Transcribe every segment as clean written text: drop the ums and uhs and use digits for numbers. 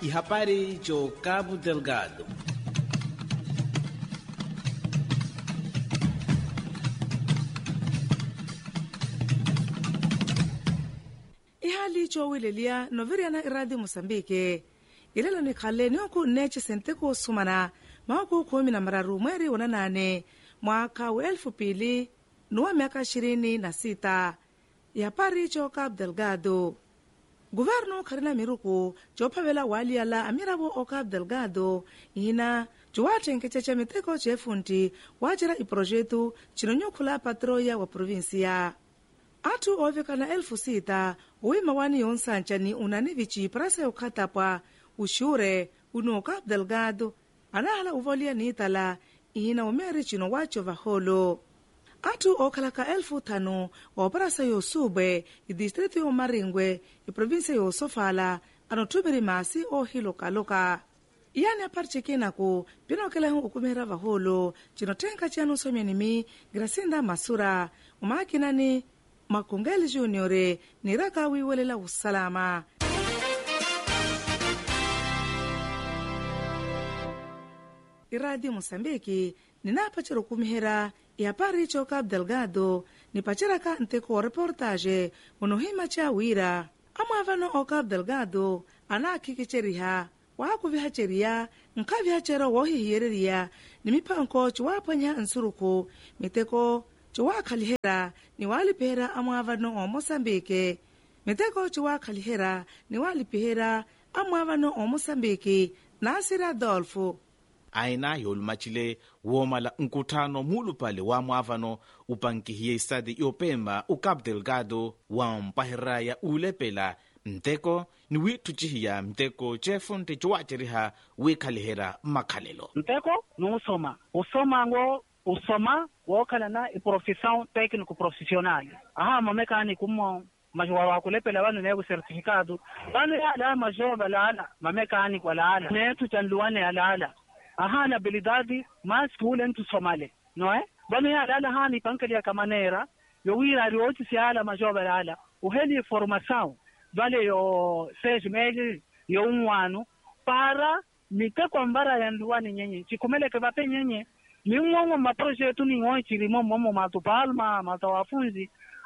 Ihapari cho Cabo Delgado. Ihali cho wilelia noviriana iradi Mosambike. Ilelo ni kale ni oku neche senteko sumana maoku 13 mweri wa 8 mwaka wa 2000 nuwa miaka 26 ihapari cho Cabo Delgado. Guvernu karina miruku chopavela waliala amirabo o Cabo Delgado ina chuwate nkecheche miteko chefunti wajira iprojetu chinonyukula patroya wa provinsia. Atu ovikana 6,000 uima wani yonsanchani unanivichi prasa ukatapwa ushure uno Cabo Delgado anahala uvolia nitala ina umeri chino wacho vaholo. Atu okalaka 5,000 operasa yosubwe idistrito yo Maringwe iprovinsia yo Sofala anotubiri masi o hilokaloka. Iyani aparchekenaku pinokelehu ukumera vaholo chinotenka chanu somyanimi Gracinda Masura umakinani Makungeli Juniore niraka wiwelela usalama. Iradi Mosambiki ninapachero kumihera ihapari cho Cabo Delgado nipachiraka nteko reportage unohima cha wira amwavano o Cabo Delgado anakikicheriha wakuvihacheria nkavihachero wohihiereria nimipanko chuwapanya nsuruku miteko chuwakhalihera niwalipihera amwavano o Mosambike miteko chuwakhalihera niwalipihera amwavano o Mosambiki Nasir Adolfo aina yolumachile womala nkutano mulupale wa mwavano upankihiye isadi yopemba u Cabo Delgado wa mpahira ya ulepela nteko ni wituchihiya mteko chefonte chuwacheriha wikhalihera makhalelo nteko usoma ngo usoma wokhala na profissão técnico profissional mamekaniku mo majwa wa kulepela wanu nego certificado wanu ya majoba la mamekaniku wala netu chanduane ala na habilidade mas kulentu somale no banu ya ala hani pankalia kamanera yo wira rioti si ala majoba ala uheli formação vale yo 6 meses yo umwanu para miteko mbara ya nduani nyenye chikomele ke bape nyenye ni mwango maprojetu ni ngoi chirimo momo matupalma matawafunzi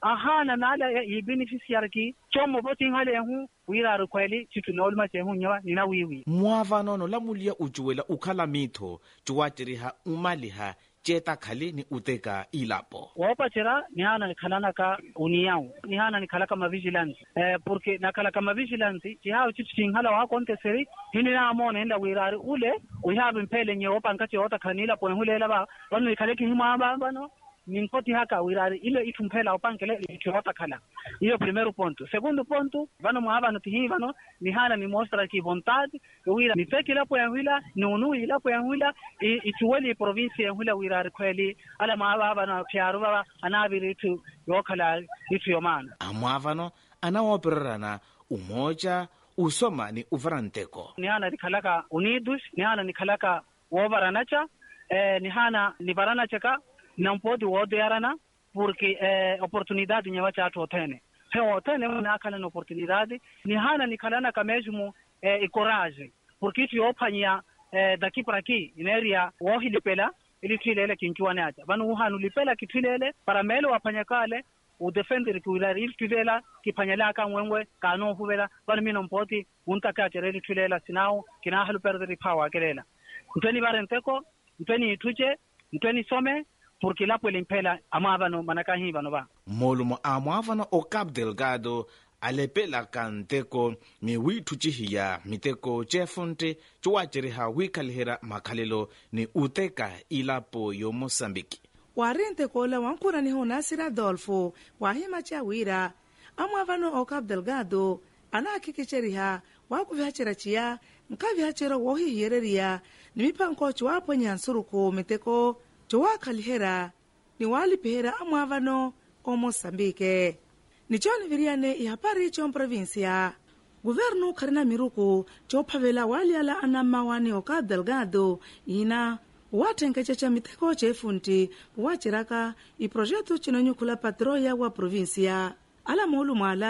na nala beneficiar ki chomo boti ngale hu wira rukweli chitunolma chehu nyawa nina wiwi mwavano no lamulia ujuwela ukhala mitho chuwacheriha umaliha cheta khali ni uteka ilapo wapachera ni hana ni khalana ka uniyau ni hana ni khala kama vigilance porque na khala kama vigilance chihao chichinghala wa konteseri hinina amone enda wirari ule uhabe mpele nyewo pankati ota khanila po hulela ba wanu ni khaleki hima bano nimpoti haka wirari ile itumpela upankele ikiota khala hiyo primero ponto. Segundo ponto vano mwaba nutihi vano ni hana ni mostra ki vontade wira ni teki lapo ya wila ni unui lapo ya wila ituweli province ya wila wirari kweli ala mwaba na piaruba anabiri itu yokala itu yomana amwavano anawoperana umoja usoma ni uvaranteko ni hana nikalaka unidus ni hana nikalaka wobaranacha ni hana ni baranachaka não pode odiarana porque oportunidade nyawa cha atotene he otene na kana na oportunidade ni hana ni kalana kamesmo coragem porque tu opanya daqui para aqui in area wohilipela ili twilele kinchwane acha banu hanu lipela kitwilele para melo wapanya kale u defender kuilari ili twilela kipanyala ka mwenwe kano hubela banu mino mpoti untaka chereli twilela sinao kina halu perdere power kelela nteni barenteko nteni tuje nteni some porque lapo limpela amavano manakahi vano ba molumo amavano o Cabo Delgado alepela kanteko mi wituchihiya miteko chefonte chuwacheriha wikalihera makhalelo ni uteka ilapo yo Mosambiki warinte kola wankura ni Nasir Adolfo wahima cha wira amavano o Cabo Delgado anakikicheriha wakuvihacherachiya nkavihachera wohihiereria nimipanko chuwapo nyansuruku miteko chuwakhalihera ni walipihera amwavano o Mosambike nichoni viriane ihapari cho provincia guvernu karina miruku chopavela waliala anamawani o Cabo Delgado ina watenkechecha miteko chefunti wachiraka iprojetu chinonyukula patroya wa provincia ala molu mwala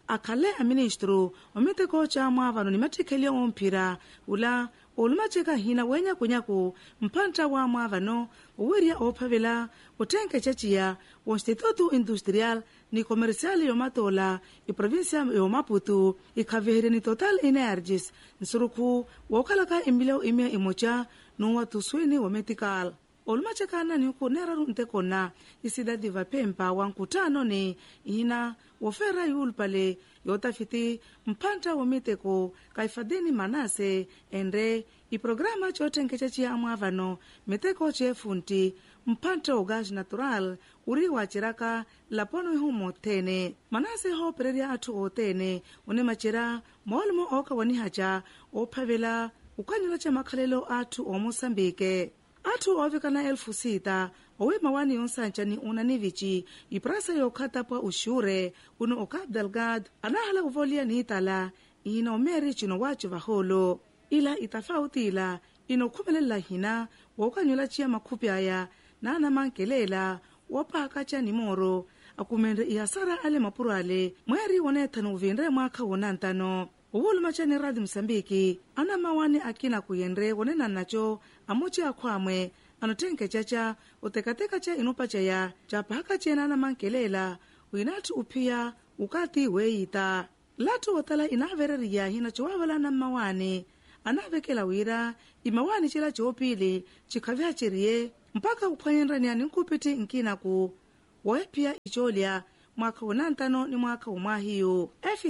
akhale a ministro wa miteko cha mwavano ni matikhelio omphira ula olumacheka hina wenya kunyaku mphanta wa mwavano uwirya ophavela uthenke chachiya wa Instituto Industrial ni Comercial yomatola iprovinsia yomaputu ikhavehereni Total Energies nsuruku wokhalaka imileu imya imocha nuwa tuswini wa medical olumachekana ni ukuneraru ntekona isidadi vapempa wa nkutano ni ina wofera yulpale yotafiti mphanta wa miteko kaifadini manase endre iprograma chotenkecha chiya mwavano miteko chefunti mphanta wa gaz natural uri wachiraka lapono ihumo tene manase ho pereria atu otene une machira molmo oka wanihacha ophavela ukanyula cha makhalelo atu o Mosambike atu ovikana 6,000 owe mawani yonsancha ni unanivichi iprasa yokhata ushure uno o Cabo Delgado anahala uvolia ni itala ina omeri chino wacho vaholo ila itafautila ino khumelela hina wokanyula chiya makhupi aya nana mankelela wopaka cha nimoro akumendre ihasara ale mapurale mweri wonethano uvindre mwaka wonantano uwuluma chani Radio Msambiki ana mawani akina kuyendre wonena nacho amochi akhwamwe anotenke chacha utekateka cha inupa chaya chapaka chena na mankelela uinatu upia ukati weita latu wotala inavereriya hina chowavala na mawani anavekela wira imawani chila chopili chikhavya chiriye mpaka uphwanyenrani ani nkupiti nkinaku woepia icholya mwaka wonantano ni mwaka umwahiyo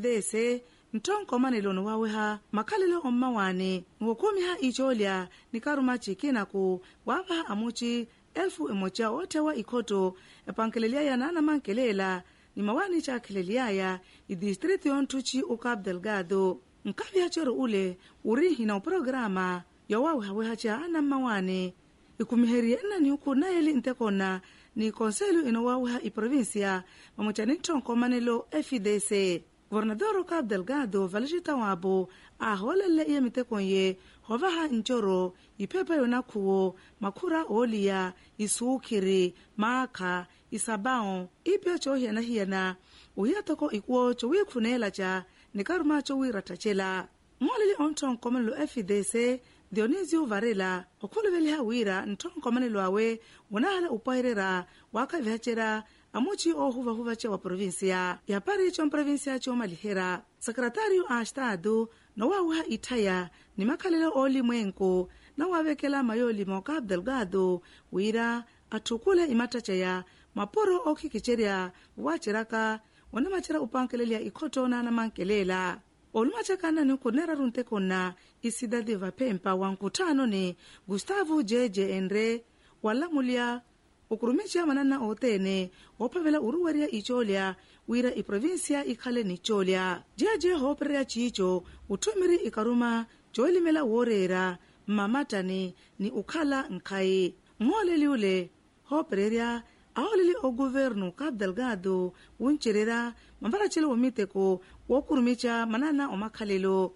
FDC ntonkomaneloni waweha makhalelo ommawani ngokumiha icholya nikaruma chikinaku wapaha amuchi 1,000 othewa ikhoto epankeleliaya nana mankelela ni mawani chakheleliaya idistrict yonthuchi uCabo Delgado nkavya choro ule uri hina uprograma yowawehaweha cha ana mawani ikumiheria nani uku nayeli ntekona ni konselu inowaweha iprovinsia mamuchani ntonkomanelo FDC Gobernador Cabo Delgado Valijita wabo aholele iya mitekonye hovaha nchoro ipepa yonakhuwo makhura oliya isuukiri maakha isabao ipya chohiyanahiyana uyatoko ikuwo chowikhunela cha nikaruma chowiratachela ng'oleli ontonkomanelo FDC Dionisio Varela okhuluveliha wira ntonkomanelo awe wonahala upahirera wakavihachera amuchi ohuvahuva cha wa provinsia yapari cho provinsia cho malihera Secretario a Estado nowaweha ithaya ni makhalelo olimwenko na wavekela mayoli mo Cabo Delgado wira athukule imatachaya maporo okhikicherya wachiraka wana machira upankelelya ikhoto na mankelela olumachakana ni kunera runtekona isidadi vapempa wa nkutano ni Gustavo Jeje Endre walamulya ukurumicha manana otene wopavela uruwaria icholya wira iprovinsia ikhale ni cholya jeje hoperea chicho uthumiri ikaruma choelimela worera mamatani ni ukhala nkhayi ng'oleli ule hopereria aoleli o governo Cabo Delgado wuncherera mambarachele womiteko wokurumicha manana omakhalelo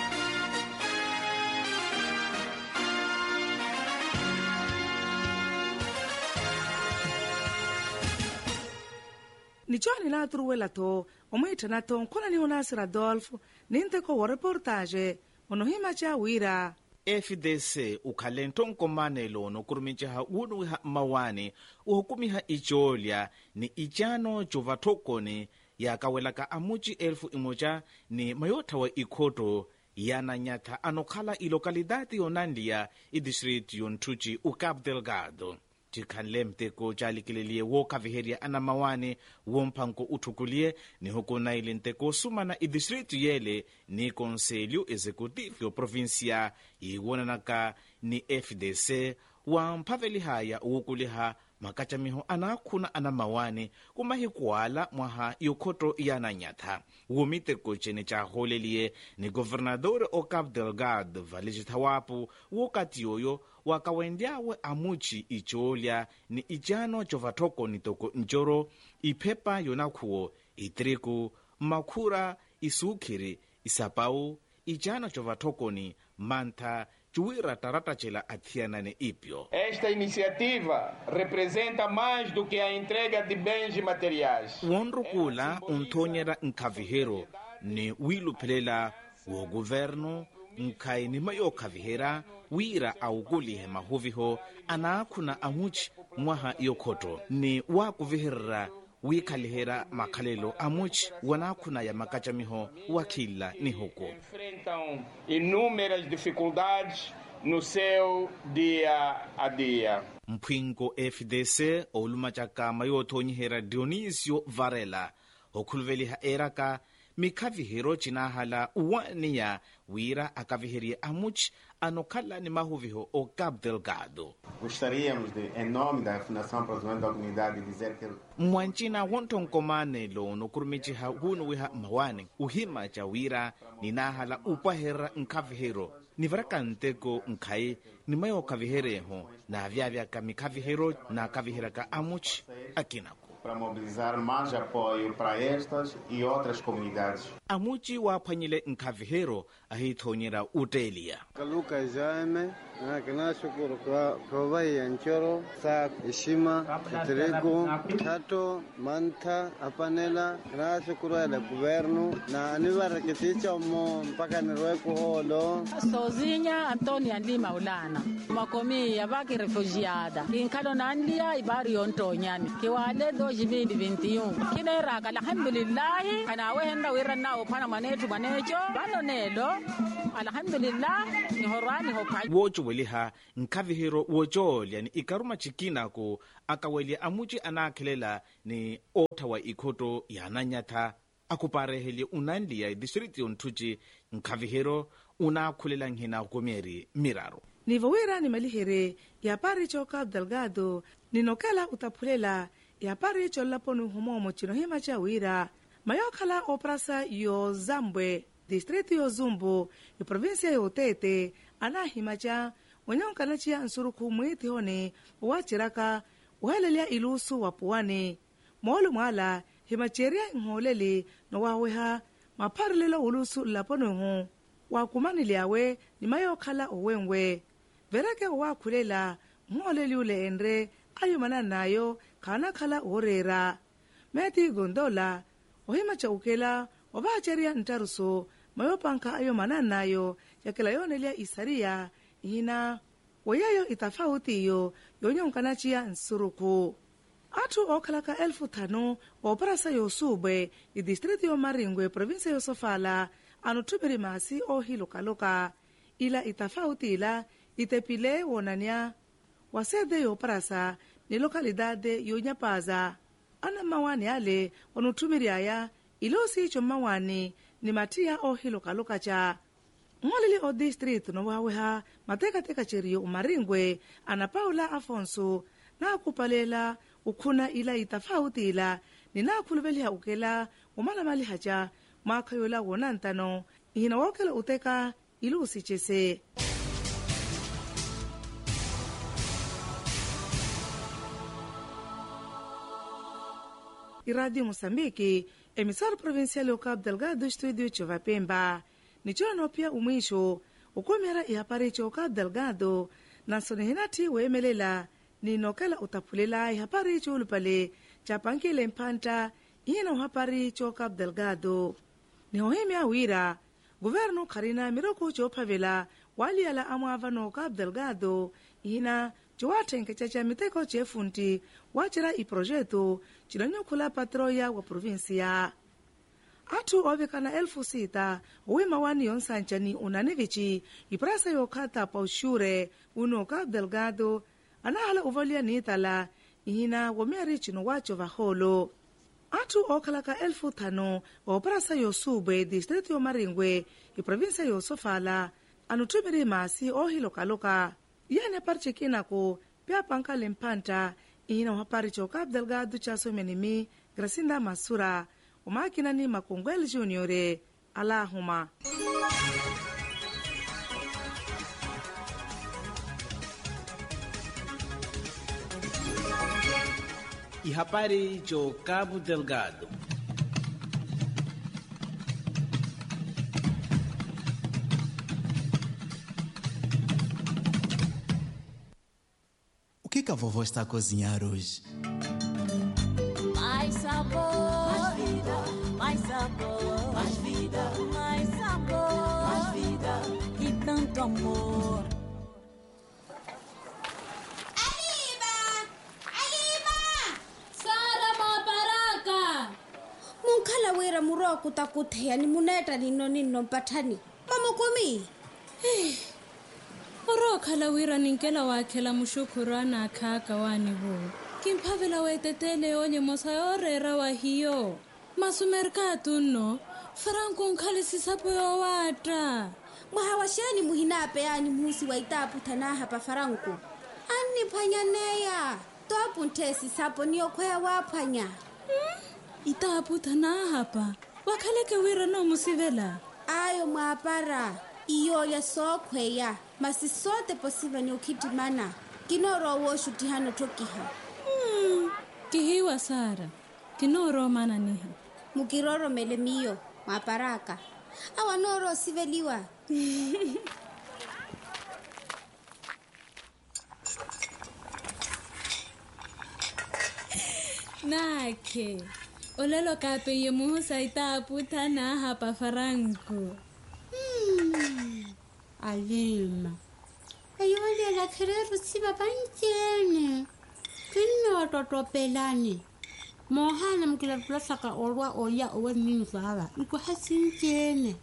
nichoni la truwela to omwithana to nkhola ni Honasi Radolfo ninteko wa reportage onohima cha wira FDC ukhale ntonkomanelo nokurumichaha unuwiha mawani uhukumiha icholya ni ichano chovathokoni yakawelaka amuchi 1,000 ni mayothawa ikhoto yananyatha anokhala ilokalidadi yonandiya idistrict yonthuchi uCabo Delgado chikhanle mteko chalikileliye wokhaviherya ana mawani womphanko uthukuliye ni hukunaile nteko sumana idistrict yele ni Conselho Executivo provincia iwonanaka ni FDC wa mphavelihaya wokuliha makachamiho anakhuna ana mawani kumahikuala mwaha yokhoto yananyatha womiteko chene chaholeliye ni Governador o Cabo Delgado Valijita wapo wokati yoyo wakawendyawe amuchi icholya ni ichano chovathoko nitoko nchoro iphepa yonakhuwo itriku makhura isukhiri isapau ichano chovathokoni mantha cuwira taratacela athianane ipyo. Esta iniciativa representa mais do que a entrega de bens materiais. Wonrukula unthonyera nkhavihero ni wiluphelela wo governo nkhai ni mayo khavihera wira aukulihe mahuviho anaakhuna amuchi mwaha yokhoto ni wakuviherera wikhalihera makhalelo amuchi wanaakhuna ya makachamiho wakhila ni huko. Enfrentam inúmeras dificuldades no seu dia a dia. Mpwinko FDC olumachaka mayothonyihera Dionisio Varela okhuluveliha eraka mikhavihero cinahala uwaniya wira akaviherie amuchi anokhala ni mahuviho o Cabo Delgado. Gostaríamos de, em nome da Fundação para o Desenvolvimento da Comunidade, dizer que mwancina wontonkomanelo nokurumichiha wunuwiha mawani uhima ca wira ninahala upahera nkhavihero nivarakanteko nkhai nimayo kavihereho na vyavyaka mikhavihero na kaviheraka amuchi akinako para mobilizar mais apoio para estas e outras comunidades. Amuchi waphwanyile nkhavihero ahithonyera utelia. Kaluka Jaime, kana shukuru kwa provai yanchoro, sa heshima, terego, tato, manta, apanela, kana shukuru ya governo na aniwara kiticha mo mpaka nirweko holo. Sozinha Antonia Lima Ulana, makomi yabaki refugiada. Inkalo nandia ibari ontonyani. Kiwale do 2021. Kinera alhamdulillah kana wehenda wirana opana manetu manecho bano nelo alhamdulillah ni horani hopa wocho weliha nkavihero wojolya ni ikaruma chikinako akaweli amuchi anakhelela ni othawa ikhoto yananyatha akuparehele unandi ya district yonthuchi nkavihero unakhulela nghina komeri miraro nivowira ni malihere ya pari cho Cabo Delgado ninokala utaphulela ya pari cho laponu humomo chino hima cha wira mayokhala oprasa yo Zambwe district yo Zumbu yo provincia yo Tete ana hima cha wanyonkana chia nsuruku mwiti hone wachiraka uhelelia ilusu wapuwane molu mwala hima cheria ngholeli no waweha maparilelo ulusu laponu hu wakumanili yawe ni mayokhala owenwe vereke wakhulela ngholeli ule endre ayumana nayo kana khala orera meti gondola ohima chaukela obacheria ntaruso mayopanka ayumana nayo yakela yonelia isaria ina wayayo itafauti yo yonyonkana chia nsuruku atu okhalaka 5,000 oparasa yo Subwe idistrito yo Maringwe provincia yo Sofala anuthupiri masi ohilokaloka ila itafauti ila itepile wonania wasede yo parasa ni lokalidade yo Nyapaza ana mawani ale wanuthumiri aya ilosi icho mawani ni matia ohilokaloka cha ngolili o district no waweha matekateka cherio umaringwe ana Paula Afonso na kupalela ukhuna ila itafauti ila ninakhuluveliha ukela umala mali haja makhayola wonantano ihina wokela uteka ilusi chese Radio Moçambique, emisora provincial yo Cabo Delgado, studio Chovapemba. Nichono pia umwisho, ukomera ihaparicho Cabo Delgado, nansone hinati wemelela, ninokela utapulela ihaparicho ulupale, chapankile mpanta, ihina uhaparicho Cabo Delgado. Nihohemi awira, governo karina miroko chopavela, wali ala amuavano Cabo Delgado, ihina chiwatenke chacha miteko chefunti wachira iprojeto chilanyokula patroya wa provinsia atu ovekana 6,000 uwima wani yonsanchani unanivichi iprasa yokhata pa ushure uno Cabo Delgado anahala uvalia nitala ihina womeri chino wacho vaholo atu okhalaka 5,000 oprasa yo Subwe district yo Maringwe iprovinsia yo Sofala anuthumiri masi ohilokaloka yani parche kinako pia panka lempanta ina waparicho Cabo Delgado chaso menimi Gracinda Masura umakina ni Makongwel Junior Alahuma ihapari cho Cabo Delgado. que a vovó está a cozinhar hoje? Mais sabor, mais vida, mais sabor, mais vida, mais sabor, mais vida e tanto amor. Munkhala wera muro kutakuthea ni muneta nino mpathani mama komi oro khala wira ninkela wakhela mushukurana khaka wani bo kimphavela wetetele onye mosa orera wa hiyo masumerka tunno franco nkhale sisapo yo wata mwahawashani muhinape yani musi waitapu thanaha pa franco anni phanyaneya toapunte sisapo niyo khoya waphanya itapu thanaha pa wakhaleke wira no musivela ayo mwapara iyo ya sokhweya masisote posiva ni ukitimana kinoro wo shutihano tokiha kihiwa sara kinoro mana niha mukiroro melemiyo maparaka awanoro siveliwa nakhe olelo kape ye musa itapu thanaha pa franco alima ayolela khereru siba banjene kinno totopelani mohana mkila plasaka olwa oya owe nini fava iko hasinjene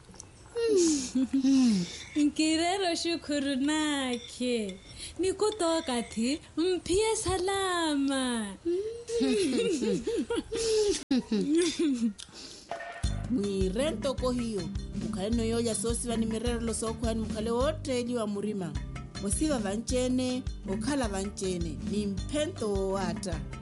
nkirero shukuru nakhe nikutoka thi mpie salama mwirento ko hiyo mukhale noyoya sosiva ni mirero losokhwani mukhale woteli wa murima osiva vanchene okhala vanchene ni mphento wowata